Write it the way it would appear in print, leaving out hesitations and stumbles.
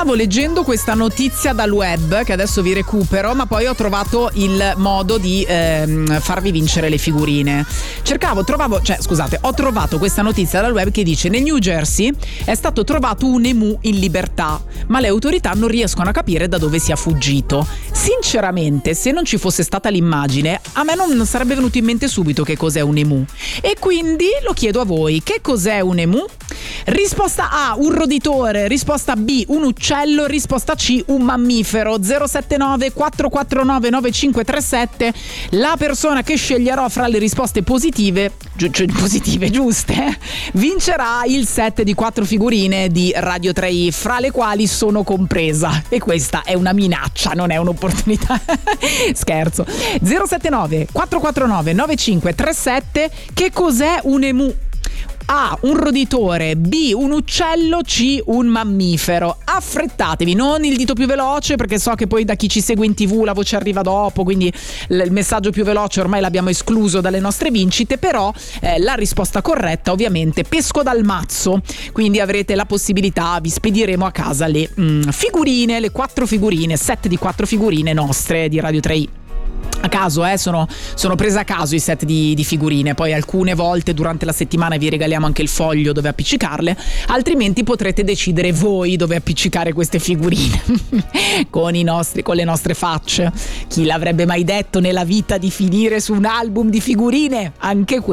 Stavo leggendo questa notizia dal web che adesso vi recupero, ma poi ho trovato il modo di farvi vincere le figurine. Ho trovato questa notizia dal web che dice: nel New Jersey è stato trovato un emu in libertà, ma le autorità non riescono a capire da dove sia fuggito. Sinceramente, se non ci fosse stata l'immagine, a me non sarebbe venuto in mente subito che cos'è un emu. E quindi lo chiedo a voi: che cos'è un emu? Risposta A, un roditore. Risposta B, un uccello. Risposta C, un mammifero. 079 449 9537. La persona che sceglierò fra le risposte positive giuste vincerà il set di 4 figurine di Radio 3i, fra le quali sono compresa, e questa è una minaccia, non è un'opportunità. Scherzo. 079 449 9537. Che cos'è un emu? A, un roditore. B, un uccello. C, un mammifero. Affrettatevi, non il dito più veloce, perché so che poi da chi ci segue in TV la voce arriva dopo, quindi il messaggio più veloce ormai l'abbiamo escluso dalle nostre vincite. Però la risposta corretta, ovviamente, pesco dal mazzo, quindi avrete la possibilità, vi spediremo a casa le figurine, le 4 figurine, set di 4 figurine nostre di Radio 3i. A caso, sono presa a caso i set di figurine, poi alcune volte durante la settimana vi regaliamo anche il foglio dove appiccicarle, altrimenti potrete decidere voi dove appiccicare queste figurine con le nostre facce. Chi l'avrebbe mai detto nella vita di finire su un album di figurine? Anche